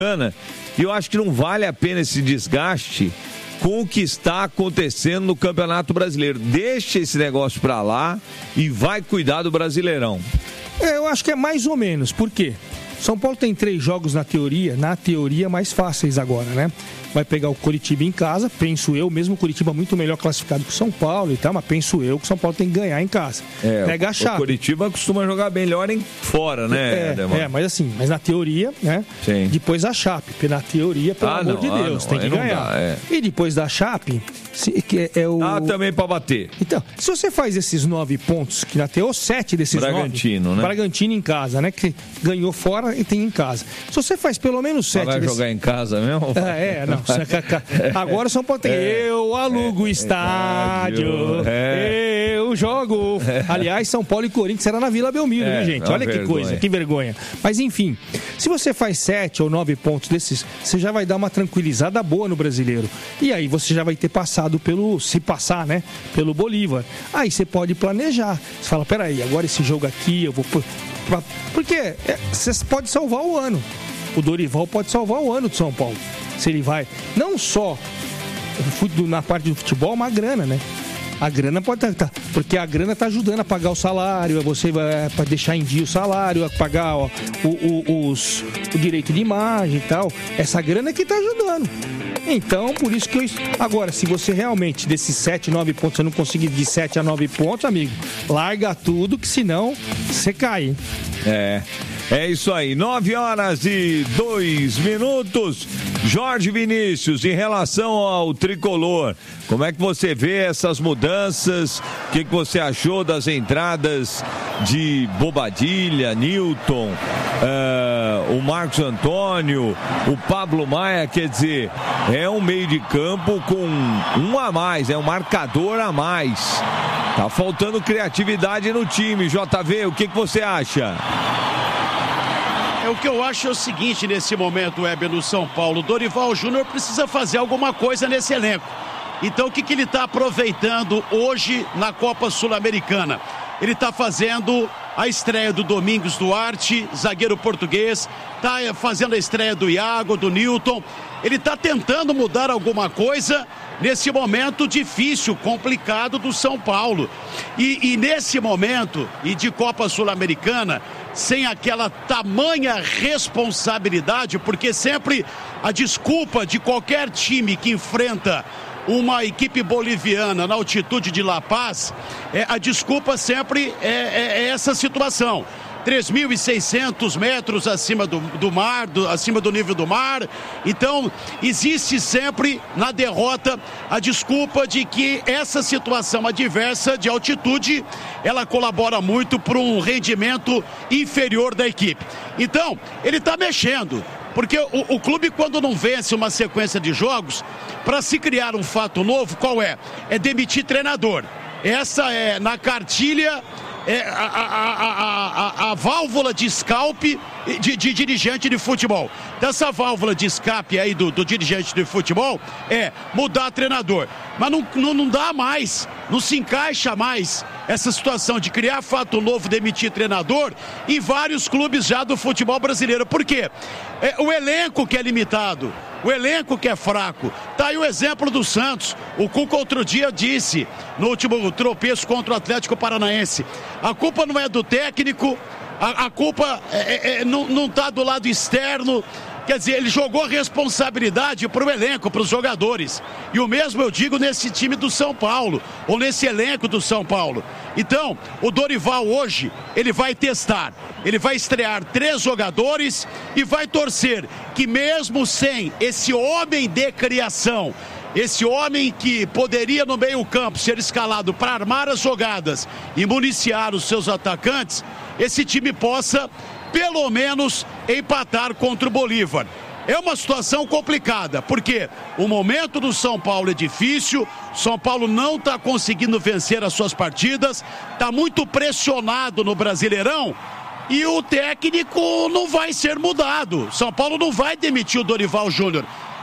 E eu acho que não vale a pena esse desgaste com o que está acontecendo no Campeonato Brasileiro. Deixa esse negócio pra lá e vai cuidar do Brasileirão. Eu acho que é mais ou menos. Por quê? São Paulo tem 3 jogos na teoria mais fáceis agora, né? Vai pegar o Coritiba em casa, penso eu, mesmo o Coritiba muito melhor classificado que o São Paulo e tal, mas penso eu que o São Paulo tem que ganhar em casa. Pega a Chape. O Coritiba costuma jogar melhor fora, né, Ademar? Mas na teoria, né? Sim. Depois da Chape, na teoria, pelo amor de Deus, tem que ganhar. E depois da Chape, que é o... também pra bater. Então, se você faz esses 9 pontos, que na teoria, ou 7 desses Bragantino, 9... né? Bragantino em casa, né? Que ganhou fora e tem em casa. Se você faz pelo menos 7... Vai jogar em casa mesmo? Não. Agora o São Paulo tem eu alugo o estádio, eu jogo. Aliás, São Paulo e Corinthians será na Vila Belmiro, viu, gente? Olha que coisa, que vergonha. Mas enfim, se você faz 7 ou 9 pontos desses, você já vai dar uma tranquilizada boa no Brasileiro. E aí você já vai ter passado se passar, né? Pelo Bolívar. Aí você pode planejar. Você fala, peraí, agora esse jogo aqui eu vou... Porque você pode salvar o ano. O Dorival pode salvar o ano do São Paulo. Se ele vai, não só na parte do futebol, mas a grana, né? A grana pode estar, porque a grana está ajudando a pagar o salário, você vai deixar em dia o salário, a pagar o direito de imagem e tal. Essa grana é que está ajudando. Então, por isso que agora, se você realmente, desses 7, 9 pontos, você não conseguir de 7 a 9 pontos, amigo, larga tudo, que senão você cai. É isso aí, 9h02. Jorge Vinícius, em relação ao tricolor, como é que você vê essas mudanças? O que você achou das entradas de Bobadilha, Newton, o Marcos Antônio, o Pablo Maia? Quer dizer, é um meio de campo com um a mais, um marcador a mais. Tá faltando criatividade no time. JV, o que você acha? O que eu acho é o seguinte, nesse momento, Weber, no São Paulo, Dorival Júnior precisa fazer alguma coisa nesse elenco. Então, o que ele está aproveitando hoje na Copa Sul-Americana? Ele está fazendo a estreia do Domingos Duarte, zagueiro português, está fazendo a estreia do Iago, do Newton. Ele está tentando mudar alguma coisa nesse momento difícil, complicado do São Paulo. E nesse momento, e de Copa Sul-Americana, sem aquela tamanha responsabilidade, porque sempre a desculpa de qualquer time que enfrenta uma equipe boliviana na altitude de La Paz, a desculpa sempre é essa situação. 3.600 metros acima do mar, acima do nível do mar. Então, existe sempre na derrota a desculpa de que essa situação adversa de altitude, ela colabora muito para um rendimento inferior da equipe. Então, ele está mexendo. Porque o clube, quando não vence uma sequência de jogos, para se criar um fato novo, qual é? É demitir treinador. Essa é, na cartilha, a válvula de escape de dirigente de futebol. Dessa válvula de escape aí do dirigente de futebol é mudar treinador. Mas não dá mais, não se encaixa mais essa situação de criar fato novo, demitir treinador em vários clubes já do futebol brasileiro. Por quê? O elenco que é limitado, o elenco que é fraco. Tá aí o exemplo do Santos. O Cuca outro dia disse, no último tropeço contra o Atlético Paranaense, a culpa não é do técnico, a culpa não está do lado externo. Quer dizer, ele jogou a responsabilidade para o elenco, para os jogadores. E o mesmo eu digo nesse time do São Paulo, ou nesse elenco do São Paulo. Então, o Dorival hoje, ele vai testar. Ele vai estrear 3 jogadores e vai torcer que mesmo sem esse homem de criação, esse homem que poderia no meio-campo ser escalado para armar as jogadas e municiar os seus atacantes, esse time possa pelo menos empatar contra o Bolívar. É uma situação complicada, porque o momento do São Paulo é difícil, São Paulo não está conseguindo vencer as suas partidas, está muito pressionado no Brasileirão e o técnico não vai ser mudado. São Paulo não vai demitir o Dorival Júnior.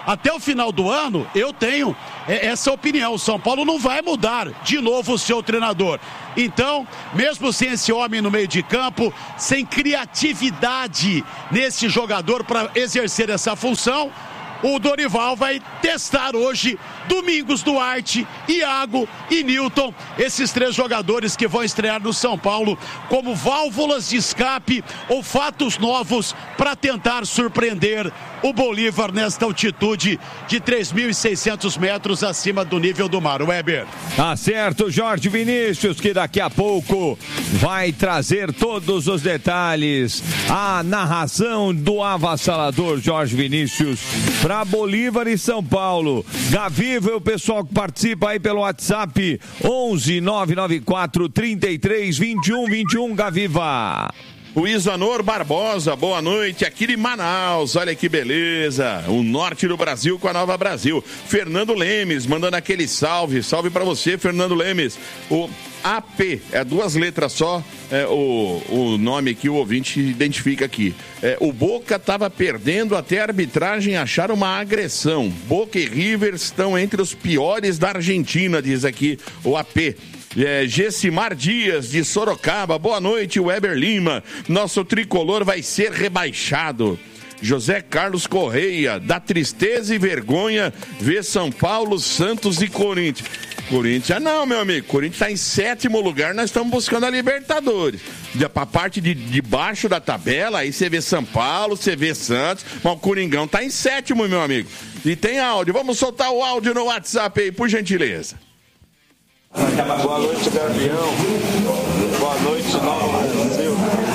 até o final do ano, eu tenho essa opinião. O São Paulo não vai mudar de novo o seu treinador. Então, mesmo sem esse homem no meio de campo, sem criatividade nesse jogador para exercer essa função, o Dorival vai testar hoje Domingos Duarte, Iago e Nilton, esses 3 jogadores que vão estrear no São Paulo como válvulas de escape ou fatos novos para tentar surpreender o Bolívar nesta altitude de 3.600 metros acima do nível do mar. Weber. Tá certo, Jorge Vinícius, que daqui a pouco vai trazer todos os detalhes, a narração do avassalador Jorge Vinícius para Bolívar e São Paulo. Gaviva, o pessoal que participa aí pelo WhatsApp, 11 994 33 21 21, Gaviva. O Isanor Barbosa, boa noite, aqui de Manaus, olha que beleza, o norte do Brasil com a Nova Brasil. Fernando Lemes, mandando aquele salve pra você, Fernando Lemes. O AP, 2 letras só, o nome que o ouvinte identifica aqui. O Boca estava perdendo até a arbitragem achar uma agressão. Boca e River estão entre os piores da Argentina, diz aqui o AP. Gessimar Dias, de Sorocaba, boa noite, Weber Lima, nosso tricolor vai ser rebaixado. José Carlos Correia, da tristeza e vergonha, vê São Paulo, Santos e Corinthians. Corinthians, não, meu amigo, Corinthians está em 7º lugar, nós estamos buscando a Libertadores. Pra parte de baixo da tabela, aí você vê São Paulo, você vê Santos, mas o Coringão está em 7º, meu amigo. E tem áudio, vamos soltar o áudio no WhatsApp aí, por gentileza. Boa noite, Gavião. Boa noite, Nova Brasil.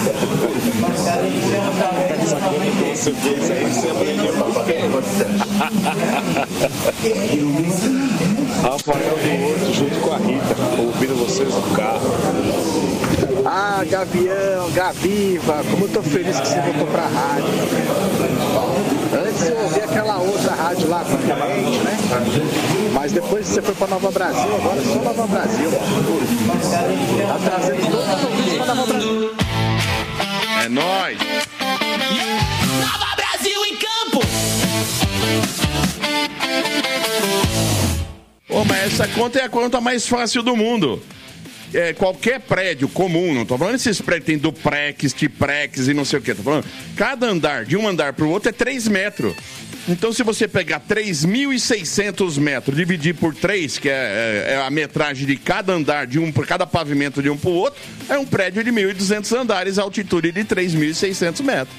Rafael do Horto junto com a Rita, ouvindo vocês no carro. Ah, Gavião, Gaviva, como eu tô feliz que você voltou pra rádio. Antes eu ouvi aquela outra rádio lá com a gente, né? Mas depois você foi pra Nova Brasil, agora é só Nova Brasil. Tá trazendo todos os ouvintes pra Nova Brasil. É nóis! Nova Brasil em campo! Mas essa conta é a conta mais fácil do mundo. Qualquer prédio comum, não tô falando esses prédios que tem duprex, tiprex e não sei o que, tô falando, cada andar, de um andar pro outro é 3 metros. Então, se você pegar 3.600 metros, dividir por 3, que é a metragem de cada andar, por cada pavimento de um pro outro, é um prédio de 1.200 andares, altitude de 3.600 metros.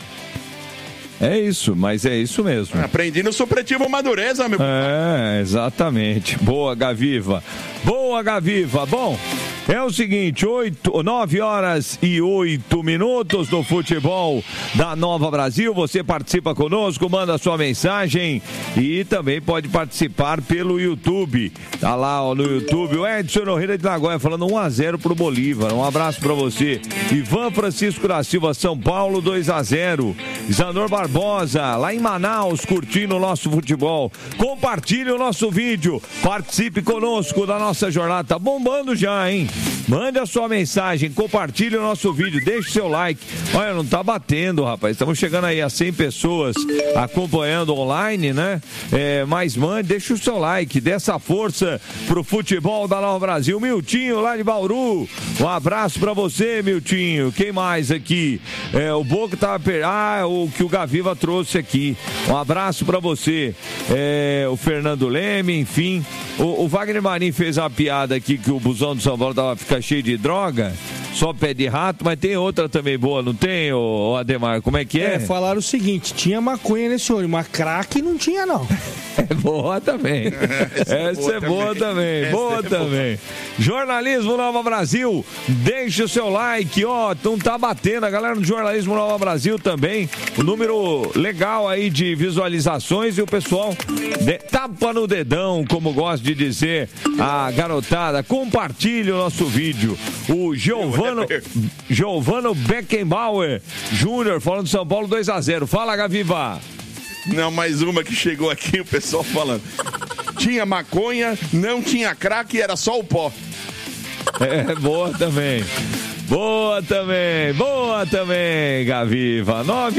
É isso, mas é isso mesmo. Aprendi no Supletivo Madureza, meu. Exatamente. Boa, Gaviva. Boa, Gaviva. Bom, é o seguinte, 9 horas e 8 minutos no futebol da Nova Brasil. Você participa conosco, manda sua mensagem e também pode participar pelo YouTube. Tá lá ó, no YouTube o Edson Nogueira de Nagoya falando 1-0 pro Bolívar. Um abraço pra você. Ivan Francisco da Silva, São Paulo 2-0. Isanor Barbosa, lá em Manaus, curtindo o nosso futebol. Compartilhe o nosso vídeo. Participe conosco da nossa jornada. Tá bombando já, hein? Mande a sua mensagem, compartilhe o nosso vídeo, deixe o seu like. Olha, não tá batendo, rapaz. Estamos chegando aí a 100 pessoas acompanhando online, né? Mas mande, deixe o seu like, dê essa força pro futebol da Nova Brasil. Miltinho, lá de Bauru. Um abraço pra você, Miltinho. Quem mais aqui? O Boca tava o que o Gaviva trouxe aqui. Um abraço pra você. O Fernando Leme, enfim. O Wagner Marinho fez uma piada aqui que o busão do São Paulo fica cheio de droga, só pé de rato, mas tem outra também boa, não tem, ô Ademar? Como é que é? Falaram o seguinte, tinha maconha nesse olho, mas crack não tinha não. É boa também. Essa é boa também. Boa também. Jornalismo Nova Brasil, deixe o seu like, ó, não tá batendo, a galera do Jornalismo Nova Brasil também, o número legal aí de visualizações e o pessoal tapa no dedão, como gosta de dizer a garotada. Compartilhe o nosso vídeo. O Giovano Beckenbauer Júnior falando de São Paulo 2-0. Fala, Gaviva. Não, mais uma que chegou aqui, o pessoal falando. Tinha maconha, não tinha crack, era só o pó. Boa também. Boa também, Gaviva.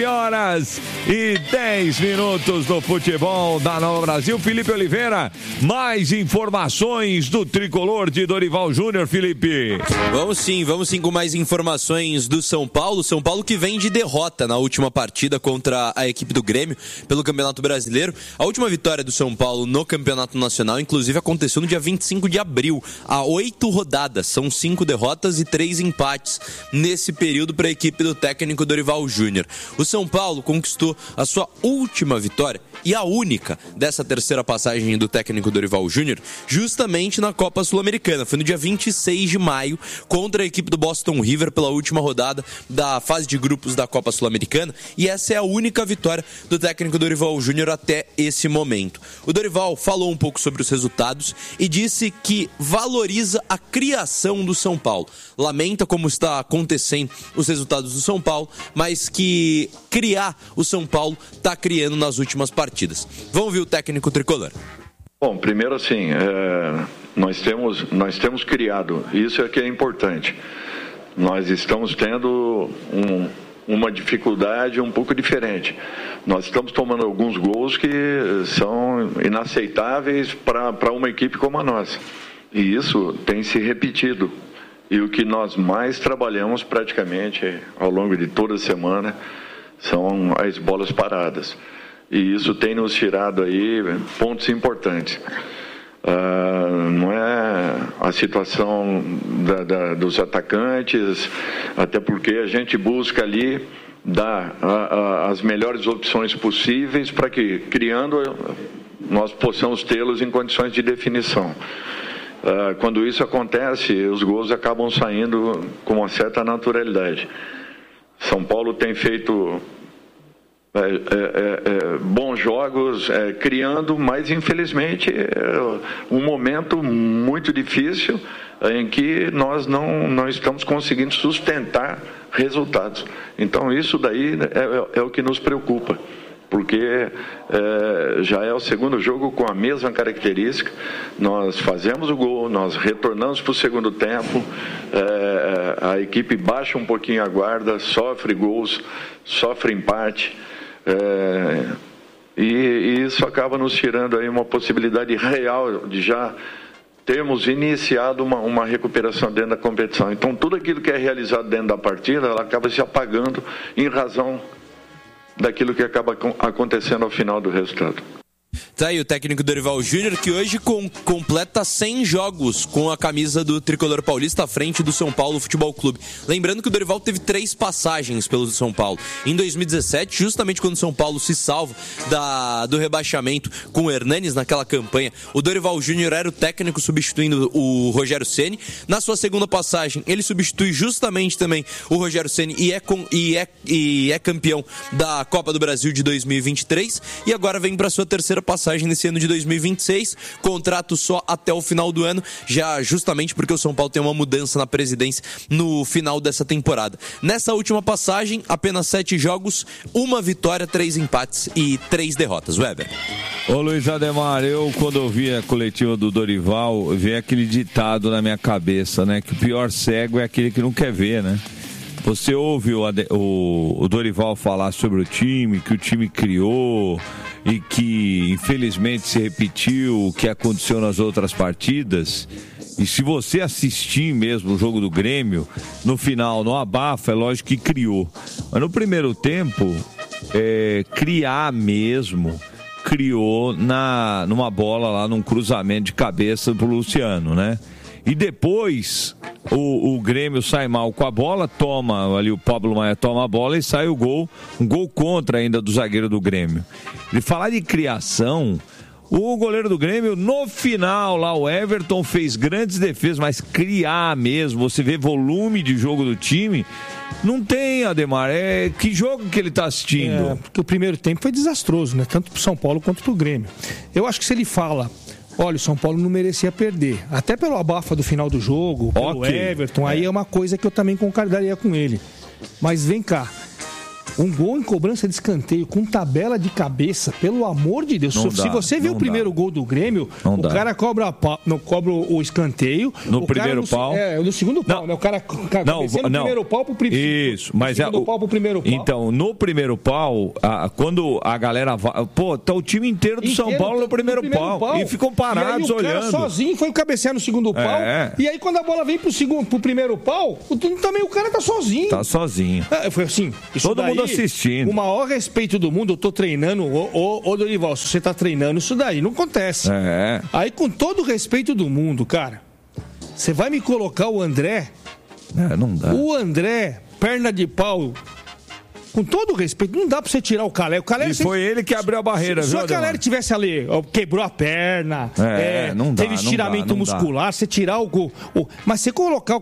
9h10 no futebol da Nova Brasil. Felipe Oliveira, mais informações do tricolor de Dorival Júnior, Felipe. Vamos sim com mais informações do São Paulo. São Paulo que vem de derrota na última partida contra a equipe do Grêmio pelo Campeonato Brasileiro. A última vitória do São Paulo no Campeonato Nacional, inclusive, aconteceu no dia 25 de abril. Há 8 rodadas, são 5 derrotas e 3 empates nesse período para a equipe do técnico Dorival Júnior. O São Paulo conquistou a sua última vitória e a única dessa terceira passagem do técnico Dorival Júnior justamente na Copa Sul-Americana. Foi no dia 26 de maio contra a equipe do Boston River pela última rodada da fase de grupos da Copa Sul-Americana, e essa é a única vitória do técnico Dorival Júnior até esse momento. O Dorival falou um pouco sobre os resultados e disse que valoriza a criação do São Paulo. Lamenta como está acontecendo os resultados do São Paulo, mas que criar o São Paulo está criando nas últimas partidas. Vamos ver o técnico tricolor. Bom, primeiro assim, nós temos criado, isso é que é importante. Nós estamos tendo uma dificuldade um pouco diferente. Nós estamos tomando alguns gols que são inaceitáveis para uma equipe como a nossa. E isso tem se repetido. E o que nós mais trabalhamos praticamente ao longo de toda a semana são as bolas paradas. E isso tem nos tirado aí pontos importantes. Não é a situação dos atacantes, até porque a gente busca ali dar as melhores opções possíveis para que, criando, nós possamos tê-los em condições de definição. Quando isso acontece, os gols acabam saindo com uma certa naturalidade. São Paulo tem feito bons jogos, criando, mas infelizmente um momento muito difícil em que nós não estamos conseguindo sustentar resultados. Então isso daí é o que nos preocupa, porque já é o segundo jogo com a mesma característica. Nós fazemos o gol, nós retornamos para o segundo tempo, a equipe baixa um pouquinho a guarda, sofre gols, sofre empate, e isso acaba nos tirando aí uma possibilidade real de já termos iniciado uma recuperação dentro da competição. Então tudo aquilo que é realizado dentro da partida, ela acaba se apagando em razão daquilo que acaba acontecendo ao final do resultado. Tá aí o técnico Dorival Júnior, que hoje completa 100 jogos com a camisa do Tricolor Paulista à frente do São Paulo Futebol Clube. Lembrando que o Dorival teve 3 passagens pelo São Paulo. Em 2017, justamente quando o São Paulo se salva do rebaixamento com o Hernanes naquela campanha, o Dorival Júnior era o técnico substituindo o Rogério Ceni. Na sua segunda passagem, ele substitui justamente também o Rogério Ceni e é campeão da Copa do Brasil de 2023, e agora vem para sua terceira passagem nesse ano de 2026, contrato só até o final do ano, já justamente porque o São Paulo tem uma mudança na presidência no final dessa temporada. Nessa última passagem, apenas 7 jogos, 1 vitória, 3 empates e 3 derrotas. Weber. Ô Luiz Ademar, eu quando ouvi a coletiva do Dorival, veio aquele ditado na minha cabeça, né, que o pior cego é aquele que não quer ver, né? Você ouve o Dorival falar sobre o time, que o time criou e que infelizmente se repetiu o que aconteceu nas outras partidas. E se você assistir mesmo o jogo do Grêmio, no final, no abafa, é lógico que criou. Mas no primeiro tempo, criar mesmo, criou numa bola lá, num cruzamento de cabeça pro Luciano, né? E depois o Grêmio sai mal com a bola, toma ali, o Pablo Maia toma a bola e sai o gol, um gol contra ainda do zagueiro do Grêmio. E falar de criação, o goleiro do Grêmio, no final lá, o Everton fez grandes defesas, mas criar mesmo, você vê volume de jogo do time, não tem, Ademar. Que jogo que ele está assistindo? Porque o primeiro tempo foi desastroso, né? Tanto pro São Paulo quanto pro Grêmio. Eu acho que se ele fala: olha, o São Paulo não merecia perder, até pelo abafa do final do jogo, pelo Everton, aí é uma coisa que eu também concordaria com ele. Mas vem cá, Um gol em cobrança de escanteio com tabela de cabeça, pelo amor de Deus. Se você viu o primeiro gol do Grêmio, cara cobra o escanteio. No primeiro pau? No segundo pau, né? O cara cabeceia no primeiro pau pro primeiro. Isso, mas pau pro primeiro pau. Então, no primeiro pau, quando a galera vai. Pô, tá o time inteiro do São Paulo no primeiro pau. E ficam parados olhando. O cara sozinho foi cabecear no segundo pau. E aí, quando a bola vem pro primeiro pau, também o cara tá sozinho. Tá sozinho. Foi assim. Todo mundo assistindo. O maior respeito do mundo, eu tô treinando. Ô Dorival, se você tá treinando, isso daí não acontece. Aí, com todo o respeito do mundo, cara, você vai me colocar o André? Não dá. O André, perna de pau. Com todo o respeito, não dá pra você tirar o Caleri. Foi ele que abriu a barreira, viu? Se o Caleri tivesse ali, quebrou a perna, teve estiramento muscular, você tirar mas você colocar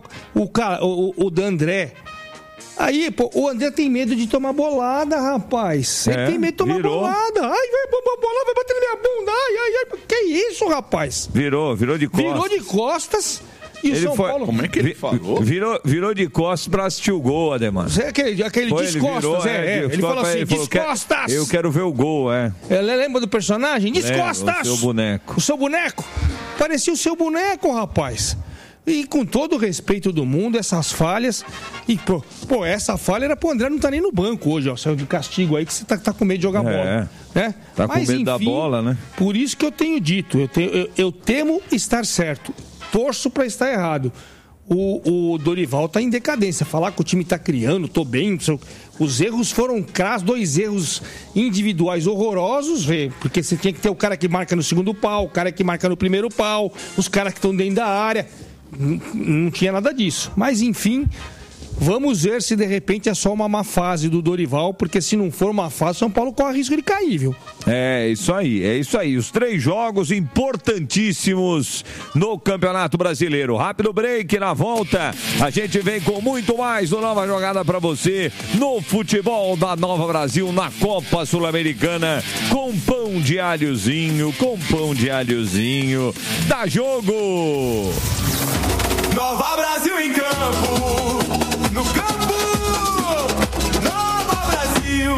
o D'André. Aí, pô, o André tem medo de tomar bolada, rapaz. Ele tem medo de tomar bolada. Ai, vai bola, vai bater na minha bunda. Ai. Que isso, rapaz? Virou de costas. Virou de costas. E ele São Paulo... Como é que ele falou? Virou de costas pra assistir o gol, Ademar. Aquele descostas, ele falou assim, descostas. Eu quero ver o gol, Lembra do personagem? Descostas. O seu boneco. Parecia o seu boneco, rapaz. E com todo o respeito do mundo, essas falhas... E, pô, essa falha era pro André não tá nem no banco hoje, ó. Saiu de castigo aí que você tá com medo de jogar bola. Né? Tá com medo da bola, né? Por isso que eu tenho dito, eu temo estar certo. Torço pra estar errado. O Dorival tá em decadência. Falar que o time tá criando, tô bem... Os erros foram crassos, 2 erros individuais horrorosos, porque você tinha que ter o cara que marca no segundo pau, o cara que marca no primeiro pau, os caras que estão dentro da área... Não tinha nada disso. Mas, enfim, vamos ver se de repente é só uma má fase do Dorival, porque se não for uma fase, São Paulo corre risco de cair, viu? É isso aí. Os 3 jogos importantíssimos no Campeonato Brasileiro. Rápido break, na volta a gente vem com muito mais do Nova Jogada pra você no futebol da Nova Brasil, na Copa Sul-Americana, com pão de alhozinho, dá jogo! Nova Brasil em campo, no campo, Nova Brasil.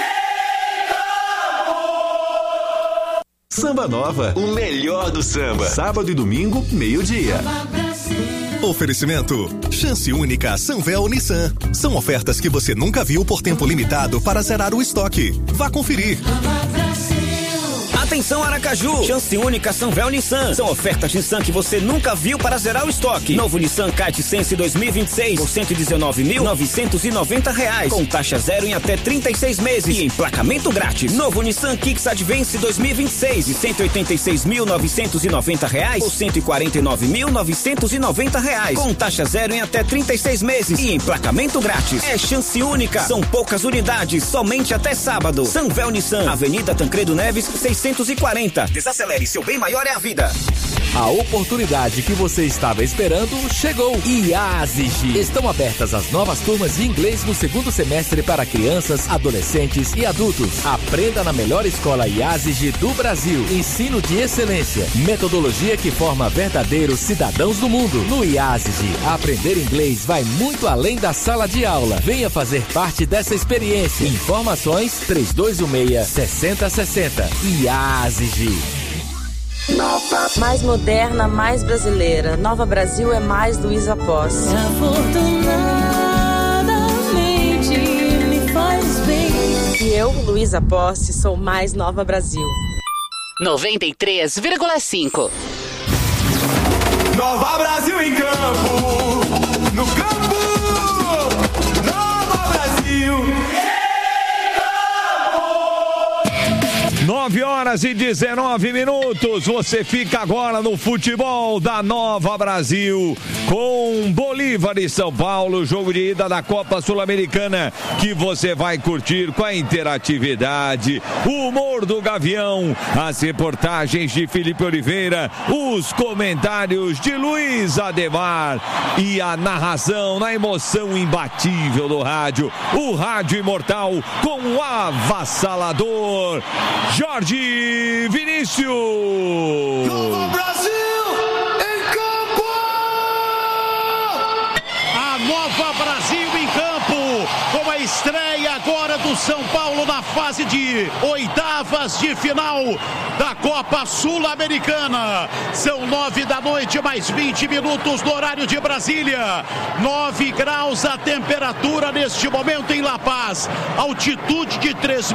Samba Nova, o melhor do samba. Sábado e domingo, meio-dia. Oferecimento: Chance única Sanvel Nissan. São ofertas que você nunca viu por tempo limitado para zerar o estoque. Vá conferir. Atenção Aracaju, chance única Sanvel Nissan. São ofertas Nissan que você nunca viu para zerar o estoque. Novo Nissan Kite Sense 2026 por R$119.990, com taxa zero em até 36 meses e emplacamento grátis. Novo Nissan Kicks Advance 2026 de R$186.990 por R$149.990, com taxa zero em até 36 meses e emplacamento grátis. É chance única, são poucas unidades, somente até sábado. Sanvel Nissan, Avenida Tancredo Neves 640. Desacelere, seu bem maior é a vida. A oportunidade que você estava esperando chegou. IASIG. Estão abertas as novas turmas de inglês no segundo semestre para crianças, adolescentes e adultos. Aprenda na melhor escola IASIG do Brasil. Ensino de excelência. Metodologia que forma verdadeiros cidadãos do mundo. No IASIG, aprender inglês vai muito além da sala de aula. Venha fazer parte dessa experiência. Informações 3216-6060. IASIG. Mais moderna, mais brasileira. Nova Brasil é mais Luísa Posse. Afortunadamente me faz bem. E eu, Luísa Posse, sou mais Nova Brasil. 93,5. Nova Brasil em campo, no campo, Nova Brasil. 9h19. Você fica agora no futebol da Nova Brasil com Bolívar e São Paulo, jogo de ida da Copa Sul-Americana, que você vai curtir com a interatividade, o humor do Gavião, as reportagens de Felipe Oliveira, os comentários de Luiz Ademar e a narração na emoção imbatível do rádio, o rádio imortal com o avassalador Jorge Vinícius. Nova Brasil em campo! A Nova Brasil em campo, com a estreia agora do São Paulo na fase de oitavas de final da Copa Sul-Americana. São 9 da noite, mais 20 minutos no horário de Brasília. 9 graus a temperatura neste momento em La Paz. Altitude de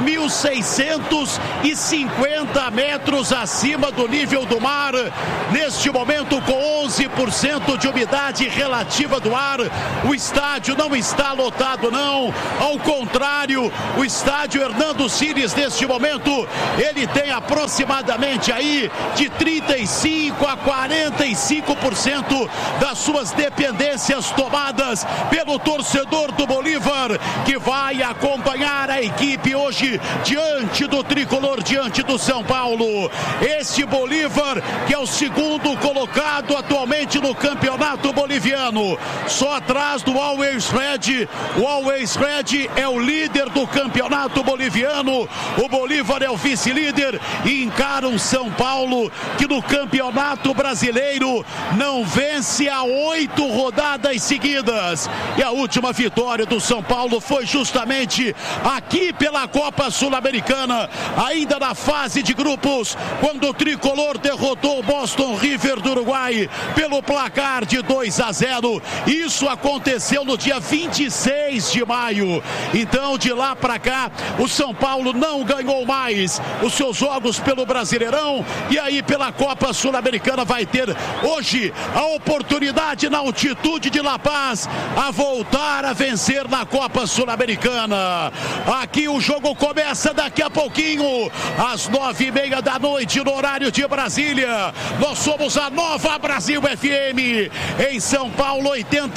3.650 metros acima do nível do mar. Neste momento com 11% de umidade relativa do ar. O estádio não está lotado não. Ao contrário, o estádio Hernando Siles neste momento, ele tem aproximadamente aí de 35 a 45% das suas dependências tomadas pelo torcedor do Bolívar, que vai acompanhar a equipe hoje diante do tricolor, diante do São Paulo. Este Bolívar, que é o segundo colocado atualmente no campeonato boliviano, só atrás do Always Red. O Always Red é o líder do campeonato boliviano, o Bolívar é o vice-líder e encara um São Paulo que no campeonato brasileiro não vence há 8 rodadas seguidas. E a última vitória do São Paulo foi justamente aqui pela Copa Sul-Americana, ainda na fase de grupos, quando o tricolor derrotou o Boston River do Uruguai pelo placar de 2-0. Isso aconteceu no dia 26 de maio. Então, de lá para cá, o São Paulo não ganhou mais os seus jogos pelo Brasileirão, e aí pela Copa Sul-Americana vai ter hoje a oportunidade, na altitude de La Paz, a voltar a vencer na Copa Sul-Americana. Aqui o jogo começa daqui a pouquinho, às 9h30 da noite, no horário de Brasília. Nós somos a Nova Brasil FM, em São Paulo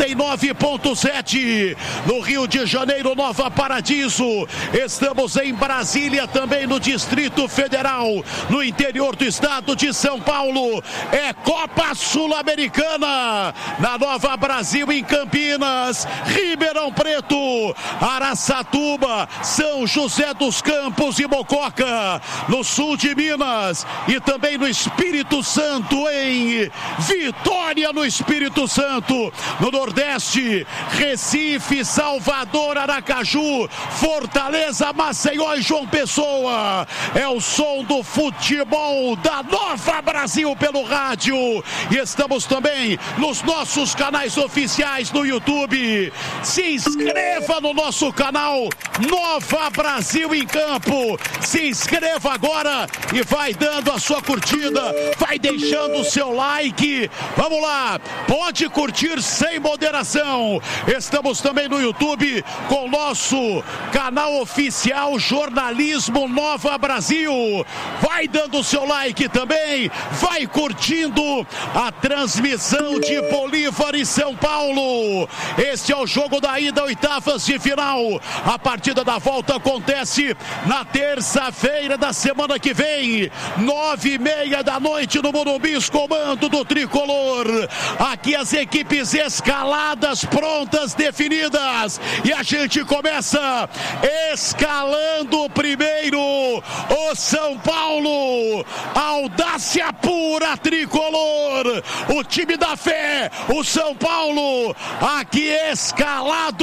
89.7, no Rio de Janeiro, Nova Paradiso. Estamos em Brasília, também no Distrito Federal, no interior do estado de São Paulo. É Copa Sul-Americana, na Nova Brasil, em Campinas, Ribeirão Preto, Araçatuba, São José dos Campos e Mococa, no sul de Minas, e também no Espírito Santo, em Vitória, no Espírito Santo, no Nordeste, Recife, Salvador, Aracaju, Fortaleza, Maceió e João Pessoa. É o som do futebol da Nova Brasil pelo rádio, e estamos também nos nossos canais oficiais no YouTube. Se inscreva no nosso canal Nova Brasil em Campo. Se inscreva agora e vai dando a sua curtida, vai deixando o seu like. Vamos lá, pode curtir sem moderação. Estamos também no YouTube com o nosso canal oficial Jornalismo Nova Brasil. Vai dando o seu like também, vai curtindo a transmissão de Bolívar e São Paulo. Este é o jogo da ida, oitavas de final. A partida da volta acontece na terça-feira da semana que vem, 9h30 da noite, no Morumbi, comando do tricolor. Aqui as equipes escaladas, prontas, definidas, e a gente começa escalando primeiro o São Paulo. Audácia pura, tricolor, o time da fé, o São Paulo, aqui escalado,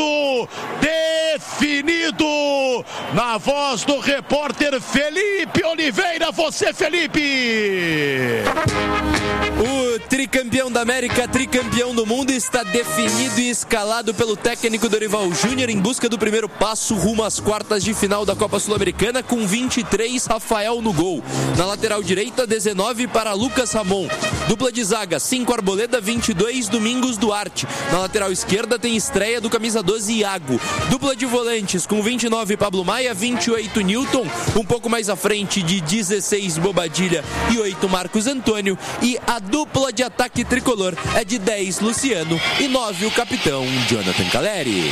definido, na voz do repórter Felipe Oliveira. Você, Felipe. O tricampeão da América, tricampeão do mundo, está definido e escalado pelo técnico Dorival Júnior em busca do primeiro passo rumo às quartas de final da Copa Sul-Americana, com 23, Rafael no gol. Na lateral direita, 19 para Lucas Ramon. Dupla de zaga, 5 Arboleda, 22 Domingos Duarte. Na lateral esquerda tem estreia do camisa 12 Iago. Dupla de volantes com 29 Pablo Maia, 28 Newton. Um pouco mais à frente de 16 Bobadilha e 8 Marcos Antônio. E a dupla de ataque tricolor é de 10 Luciano e 9 o capitão Jonathan Caleri.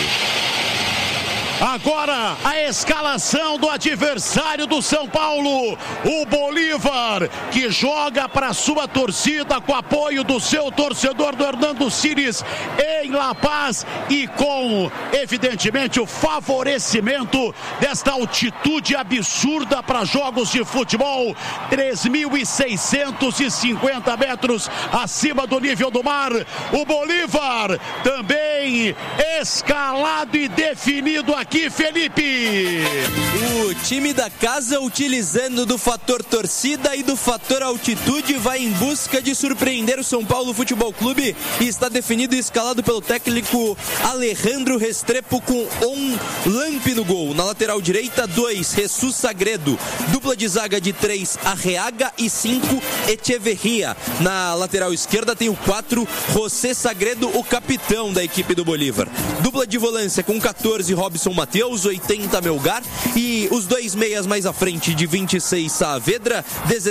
Agora a escalação do adversário do São Paulo, o Bolívar, que joga para sua torcida com apoio do seu torcedor, do Hernando Siles, em La Paz, e com, evidentemente, o favorecimento desta altitude absurda para jogos de futebol, 3.650 metros acima do nível do mar. O Bolívar também escalado e definido aqui aqui, Felipe. O time da casa, utilizando do fator torcida e do fator altitude, vai em busca de surpreender o São Paulo Futebol Clube e está definido e escalado pelo técnico Alejandro Restrepo com Lampe no gol. Na lateral direita, 2, Jesus Sagredo. Dupla de zaga de 3, Arreaga e 5, Echeverria. Na lateral esquerda tem o 4, José Sagredo, o capitão da equipe do Bolívar. Dupla de volância com 14, Robson Mateus, 80, Melgar. E os 2 meias mais à frente de 26, Saavedra,